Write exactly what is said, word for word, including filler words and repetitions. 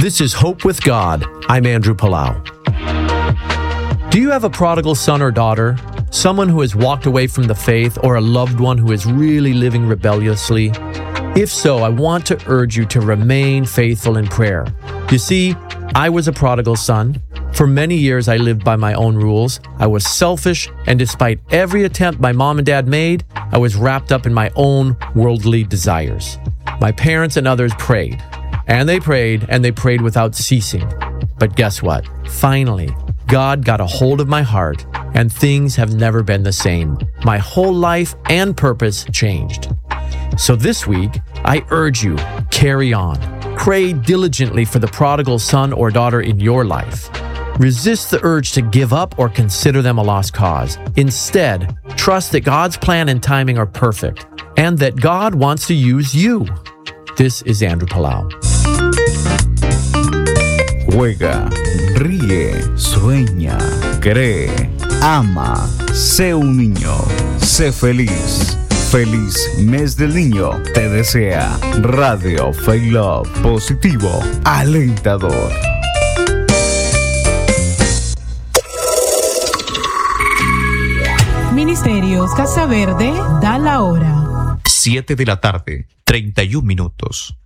This is Hope with God. I'm Andrew Palau. Do you have a prodigal son or daughter? Someone who has walked away from the faith, or a loved one who is really living rebelliously? If so, I want to urge you to remain faithful in prayer. You see, I was a prodigal son. For many years, I lived by my own rules. I was selfish, and despite every attempt my mom and dad made, I was wrapped up in my own worldly desires. My parents and others prayed, and they prayed, and they prayed without ceasing. But guess what? Finally, God got a hold of my heart, and things have never been the same. My whole life and purpose changed. So this week, I urge you, carry on. Pray diligently for the prodigal son or daughter in your life. Resist the urge to give up or consider them a lost cause. Instead, trust that God's plan and timing are perfect, and that God wants to use you. This is Andrew Palau. Juega, ríe, sueña, cree, ama, sé un niño, sé feliz. Feliz Mes del Niño te desea Radio Faith Love, positivo, alentador. Ministerios Casa Verde da la hora. siete de la tarde, treinta y un minutos.